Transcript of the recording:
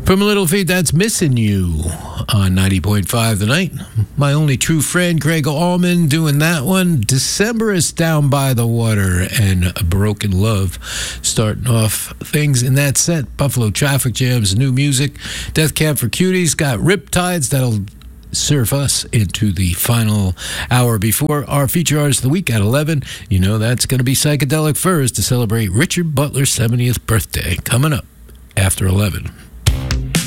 From a Little Feat, that's Missing You on 90.5 The Night. My Only True Friend, Craig Allman, doing that one. Decemberist, Down by the Water, and Broken Love. Starting off things in that set. Buffalo Traffic Jam's new music. Death Camp for Cuties got Riptides. That'll surf us into the final hour before our feature artist of the week at 11. You know that's going to be Psychedelic Furs to celebrate Richard Butler's 70th birthday. Coming up after 11.